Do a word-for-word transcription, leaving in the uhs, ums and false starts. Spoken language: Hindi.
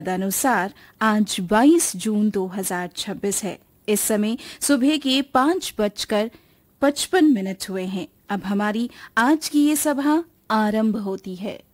अनुसार आज बाईस जून दो हज़ार छब्बीस है। इस समय सुबह के पाँच बजकर पचपन मिनट हुए हैं। अब हमारी आज की ये सभा आरंभ होती है।